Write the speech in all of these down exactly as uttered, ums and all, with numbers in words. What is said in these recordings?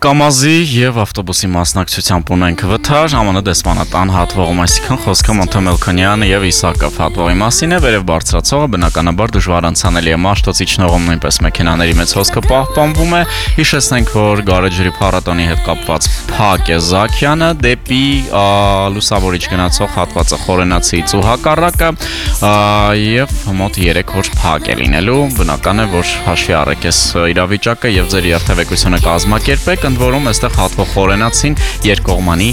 Կամազի և ավտոբուսի մասնակցությամբ ունենք վթար, ժամանը դեսպանատան հատվողում, այսինքն խոսքը Մոնտեմելքոնյան և Իսակով հատվողի մասին է, վերև բարձրացողը բնականաբար դժվար անցանելի է, Մաշտոցի Չնողում նույնպես մեքենաների մեծ հոսքը պահպանվում է, հիշեցնենք, որ Գարեջրի փառատոնի հետ կապված փակ է Զաքյանը, դեպի Լուսավորիչ գնացող հատվածը Խորենացիից ու հակառակը, և մոտ երեք օր փակ է լինելու, բնական է, որ հաշվի առեք այս իրավիճակը և ձեր երթևեկությունը կազմակերպեք, ընդ որում այստեղ հատվող Խորենացին երկկողմանի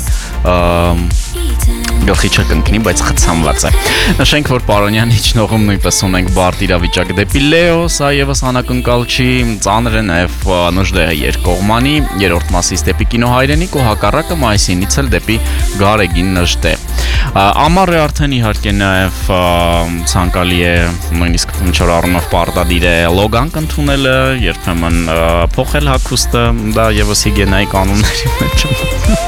գլխի չկընկնի, բայց խցանված է։ Նշենք, որ Պարոնյանի Չնողում նույնպես ունենք բարդ իրավիճակ դեպի Լեո, սա եւս անակնկալ չի, ծանր է նաեւ Նժդեհը երկկողմանի, երրորդ մասից դեպի Կինո Հայրենիք ու հակառակը Մայիսինից էլ դեպի Գարեգին Նժդեհ։ Ամառը արդեն իհարկե նաեւ ցանկալի է նույնիսկ ինչ որ առումով պարտադիր է լոգանք ընդունելը, երբեմն փոխել հագուստը, դա եւս հիգիենայի կանոնների մեջ է։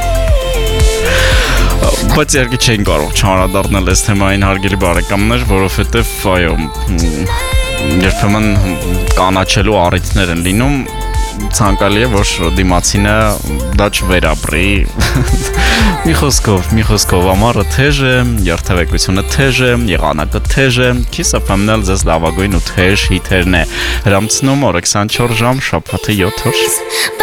Բայց իհարկե չեն կարող չանդրադառնալ այս թեմային, հարգելի բարեկամներ, որովհետև այո, երբեմն կանաչելու առիթներ են լինում, ցանկալի է, որ դիմացինը դա չվերապրի։ Մի խոսքով, մի խոսքով ամառը թեժ է, երթևեկությունը թեժ է, եղանակը թեժ է, Kiss F M-ն էլ ձեզ լավագույն ու թեժ հիթերն է հրամցնում օրը քսանչորս ժամ, շաբաթը յոթ օր։